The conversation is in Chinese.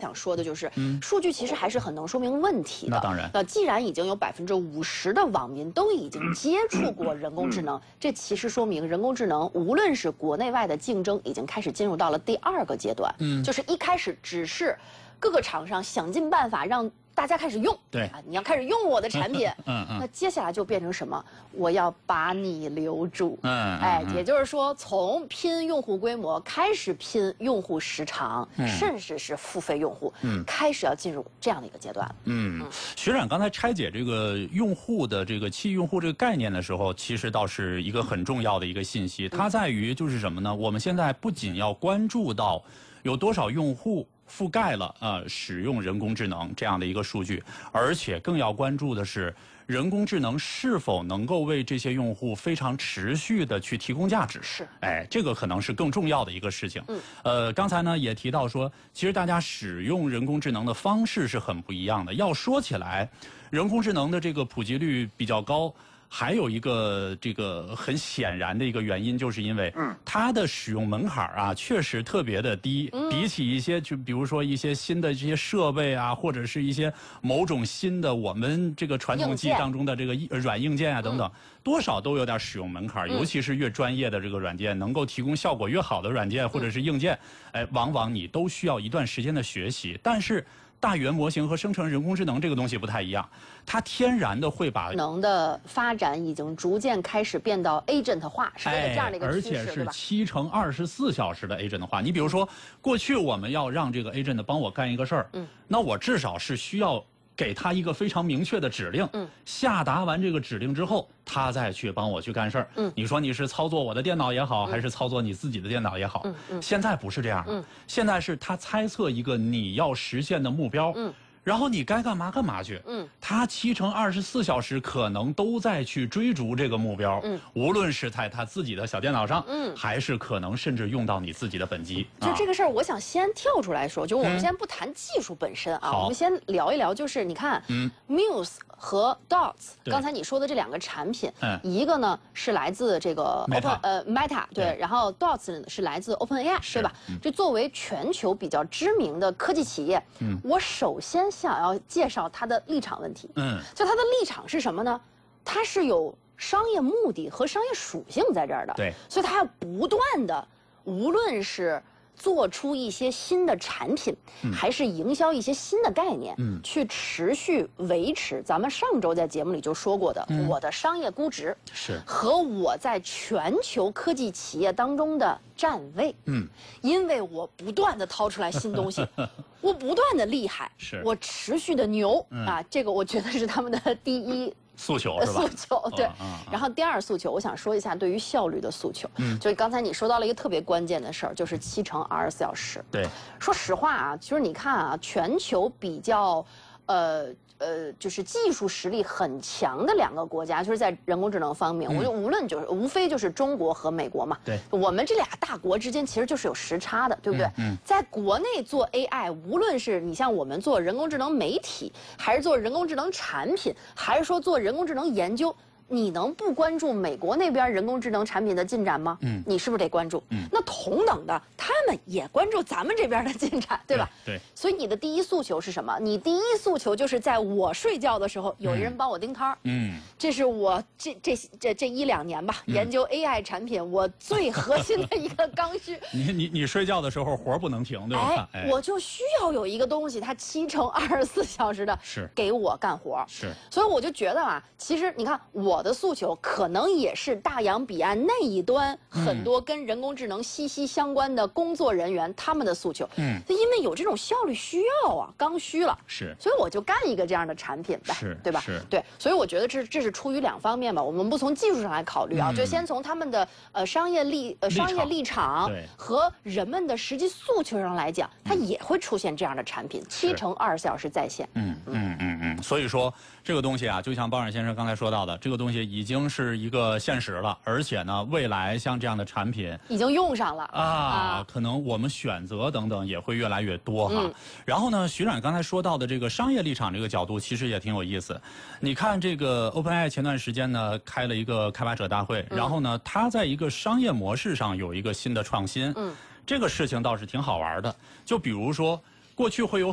想说的就是，数据其实还是很能说明问题的。 那当然， 既然已经有50%的网民都已经接触过人工智能，这其实说明人工智能无论是国内外的竞争已经开始进入到了第2个阶段。就是一开始只是各个厂商想尽办法让大家开始用， 对啊，你要开始用我的产品，那接下来就变成什么？我要把你留住，也就是说，从拼用户规模开始拼用户时长，甚至是付费用户，开始要进入这样的一个阶段。 学长刚才拆解这个用户的这个期用户这个概念的时候，其实倒是一个很重要的一个信息，它在于就是什么呢？我们现在不仅要关注到有多少用户覆盖了使用人工智能这样的一个数据，而且更要关注的是人工智能是否能够为这些用户非常持续的去提供价值。 是， 这个可能是更重要的一个事情。刚才呢也提到说，其实大家使用人工智能的方式是很不一样的。要说起来，人工智能的这个普及率比较高。还有一个这个很显然的一个原因，就是因为它的使用门槛啊确实特别的低，比起一些就比如说一些新的这些设备啊，或者是一些某种新的我们这个传统记忆当中的这个软硬件啊等等，多少都有点使用门槛，尤其是越专业的这个软件，能够提供效果越好的软件或者是硬件，往往你都需要一段时间的学习，但是。大语言模型和生成人工智能这个东西不太一样，它天然的会把能的发展已经逐渐开始变到 agent 化，是这样的一个趋势， 而且是7×24小时的 agent 化。你比如说，过去我们要让这个 agent 帮我干一个事儿，那我至少是需要给他一个非常明确的指令，下达完这个指令之后，他再去帮我去干事儿。你说你是操作我的电脑也好，还是操作你自己的电脑也好，现在不是这样的，现在是他猜测一个你要实现的目标，然后你该干嘛干嘛去。他7×24小时可能都在去追逐这个目标，无论是在他自己的小电脑上，还是可能甚至用到你自己的本机。 就这个事儿，我想先跳出来说，就我们先不谈技术本身啊，我们先聊一聊，就是你看，Muse 和 Dots， 刚才你说的这2个产品，一个呢是来自这个 Meta， 对，然后 Dots 是来自 OpenAI， 对吧？这作为全球比较知名的科技企业，我首先想要介绍它的立场问题。就它的立场是什么呢？它是有商业目的和商业属性在这儿的。 对， 所以它要不断的，无论是做出一些新的产品，还是营销一些新的概念，去持续维持咱们上周在节目里就说过的，我的商业估值是和我在全球科技企业当中的站位。因为我不断的掏出来新东西，我不断的厉害，我持续的牛啊，这个我觉得是他们的第一诉求是吧？ 诉求对，然后第2诉求，我想说一下对于效率的诉求。就刚才你说到了一个特别关键的事儿，就是7×24小时。 对， 说实话啊，就是你看啊，全球比较就是技术实力很强的2个国家，就是在人工智能方面，我就无非就是中国和美国嘛。 对， 我们这俩大国之间其实就是有时差的，对不对？在国内做 AI， 无论是你像我们做人工智能媒体，还是做人工智能产品，还是说做人工智能研究，你能不关注美国那边人工智能产品的进展吗？你是不是得关注？那同等的，他们也关注咱们这边的进展，对吧？ 对。 所以你的第一诉求是什么？你第一诉求就是在我睡觉的时候，有人帮我盯摊儿。这是我这1-2年吧，研究 AI 产品我最核心的一个刚需。 你睡觉的时候活不能停，对吧？ 我就需要有一个东西，它7×24小时的给我干活。 是。 所以我就觉得啊，其实你看我的诉求可能也是大洋彼岸那一端很多跟人工智能息息相关的工作人员他们的诉求。因为有这种效率需要啊，刚需了。 是。 所以我就干一个这样的产品呗，对吧？ 是。 对，所以我觉得这是出于2方面吧。我们不从技术上来考虑啊，就先从他们的商业立场和人们的实际诉求上来讲，它也会出现这样的产品，7×24小时在线。 所以说这个东西啊，就像鲍尔先生刚才说到的，这个东西已经是一个现实了，而且呢，未来像这样的产品已经用上了可能我们选择等等也会越来越多哈。然后呢，徐长刚才说到的这个商业立场这个角度，其实也挺有意思。你看这个 OpenAI 前段时间呢开了一个开发者大会，然后呢，它在一个商业模式上有一个新的创新。这个事情倒是挺好玩的。就比如说，过去会有